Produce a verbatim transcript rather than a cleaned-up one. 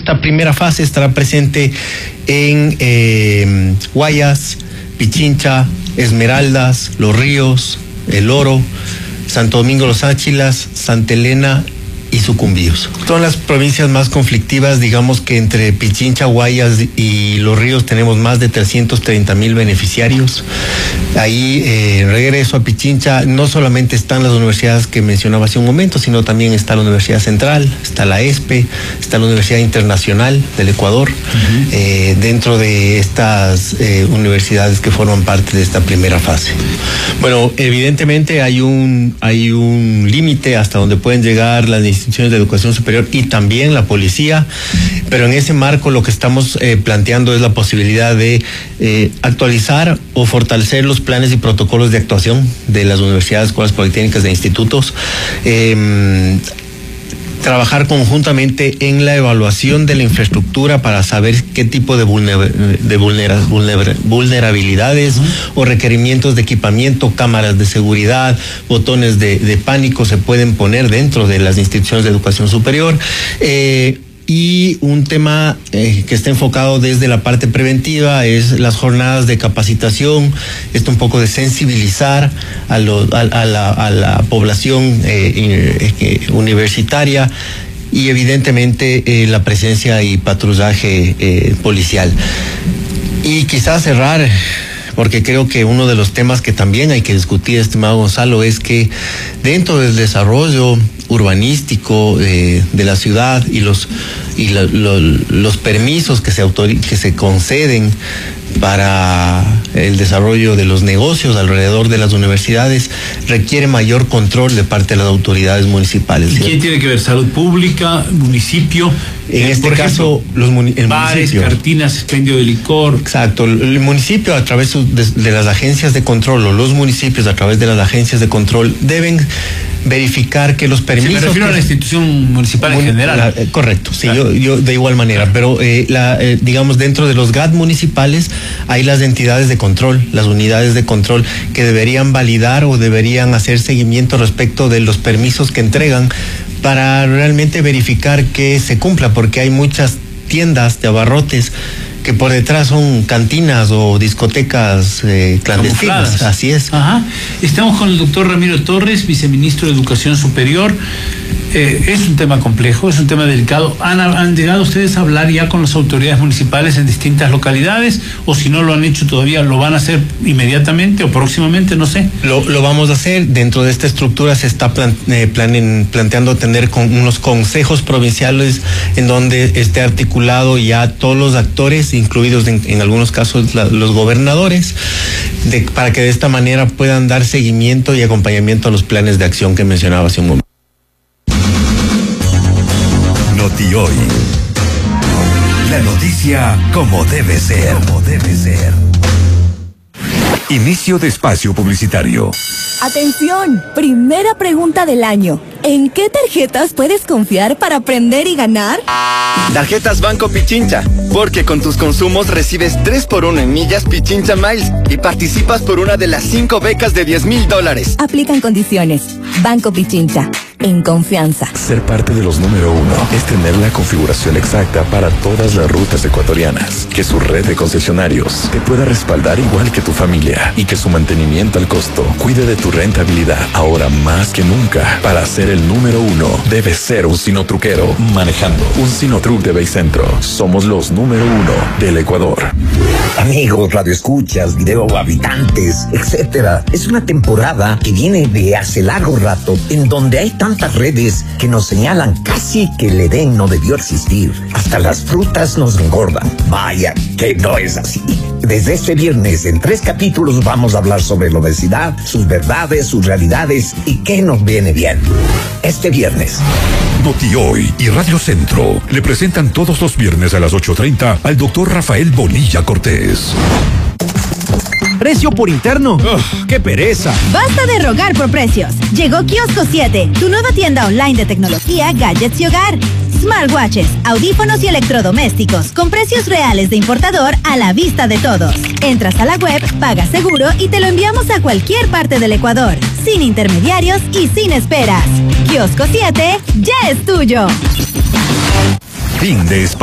esta primera fase estará presente en eh, Guayas, Pichincha, Esmeraldas, Los Ríos, El Oro, Santo Domingo Los Áchilas, Santa Elena y Sucumbíos. Son las provincias más conflictivas, digamos que entre Pichincha, Guayas y Los Ríos tenemos más de trescientos treinta mil beneficiarios. Ahí, eh, en regreso a Pichincha, no solamente están las universidades que mencionaba hace un momento, sino también está la Universidad Central, está la ESPE, está la Universidad Internacional del Ecuador, uh-huh. eh, dentro de estas eh, universidades que forman parte de esta primera fase. Bueno, evidentemente hay un, hay un límite hasta donde pueden llegar las instituciones de educación superior y también la policía, pero en ese marco lo que estamos eh, planteando es la posibilidad de eh, actualizar o fortalecer los planes y protocolos de actuación de las universidades, escuelas politécnicas e institutos, eh, trabajar conjuntamente en la evaluación de la infraestructura para saber qué tipo de, vulner, de vulnera, vulner, vulnerabilidades uh-huh. o requerimientos de equipamiento, cámaras de seguridad, botones de, de pánico se pueden poner dentro de las instituciones de educación superior. Eh, Y un tema eh, que está enfocado desde la parte preventiva es las jornadas de capacitación, esto un poco de sensibilizar a, lo, a, a, la, a la población eh, eh, universitaria y evidentemente eh, la presencia y patrullaje eh, policial. Y quizás cerrar, porque creo que uno de los temas que también hay que discutir, estimado Gonzalo, es que dentro del desarrollo urbanístico eh, de la ciudad y los y lo, lo, los permisos que se autori- que se conceden para el desarrollo de los negocios alrededor de las universidades requiere mayor control de parte de las autoridades municipales. ¿Y quién tiene que ver? ¿Salud pública? ¿Municipio? En este Por caso, ejemplo, los muni- el bares, municipio. cartinas, expendio de licor. Exacto, el municipio a través de, de las agencias de control o los municipios a través de las agencias de control deben verificar que los permisos... Sí, me refiero que, a la institución municipal en general. La, eh, correcto, sí, claro. yo, yo de igual manera, claro. pero eh, la, eh, digamos dentro de los G A T municipales hay las entidades de control, las unidades de control que deberían validar o deberían hacer seguimiento respecto de los permisos que entregan para realmente verificar que se cumpla, porque hay muchas tiendas de abarrotes que por detrás son cantinas o discotecas eh, clandestinas. Camufladas. Así es. Ajá. Estamos con el doctor Ramiro Torres, viceministro de Educación Superior. Eh, es un tema complejo, es un tema delicado. ¿Han, ¿Han llegado ustedes a hablar ya con las autoridades municipales en distintas localidades? O si no lo han hecho todavía, ¿lo van a hacer inmediatamente o próximamente? No sé. Lo, lo vamos a hacer. Dentro de esta estructura se está plan, eh, planen, planteando tener con unos consejos provinciales en donde esté articulado ya todos los actores, incluidos en, en algunos casos la, los gobernadores, de, para que de esta manera puedan dar seguimiento y acompañamiento a los planes de acción que mencionaba hace un momento. Noti Hoy. La noticia como debe ser. Como debe ser. Inicio de espacio publicitario. Atención, primera pregunta del año. ¿En qué tarjetas puedes confiar para aprender y ganar? Tarjetas Banco Pichincha, porque con tus consumos recibes tres por uno en millas Pichincha Miles y participas por una de las cinco becas de diez mil dólares. Aplican condiciones. Banco Pichincha, en confianza. Ser parte de los número uno es tener la configuración exacta para todas las rutas ecuatorianas, que su red de concesionarios te pueda respaldar igual que tu familia y que su mantenimiento al costo cuide de tu rentabilidad. Ahora más que nunca, para ser el número uno, debes ser un sinotruquero manejando un Sinotruc de Baycentro. Somos los número uno del Ecuador. Amigos, radioescuchas, video habitantes, etcétera. Es una temporada que viene de hace largo rato en donde hay tantas redes que nos señalan casi que el Edén no debió existir. Hasta las frutas nos engordan. Vaya, que no es así. Desde este viernes, en tres capítulos, vamos a hablar sobre la obesidad, sus verdades, sus realidades y qué nos viene bien. Este viernes. Noti Hoy y Radio Centro le presentan todos los viernes a las ocho treinta al doctor Rafael Bonilla Cortés. Precio por interno. Ugh, ¡qué pereza! Basta de rogar por precios. Llegó Kiosco siete, tu nueva tienda online de tecnología, gadgets y hogar. Smartwatches, audífonos y electrodomésticos con precios reales de importador a la vista de todos. Entras a la web, pagas seguro y te lo enviamos a cualquier parte del Ecuador, sin intermediarios y sin esperas. Kiosco siete ya es tuyo. Fin de espacio.